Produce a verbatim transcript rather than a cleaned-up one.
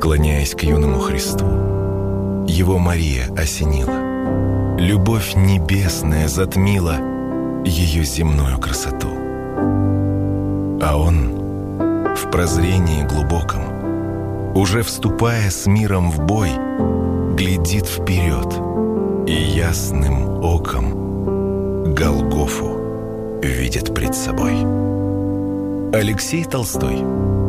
склоняясь к юному Христу. Его Мария осенила. Любовь небесная затмила ее земную красоту. А он в прозрении глубоком, уже вступая с миром в бой, глядит вперед и ясным оком Голгофу видит пред собой. Алексей Толстой.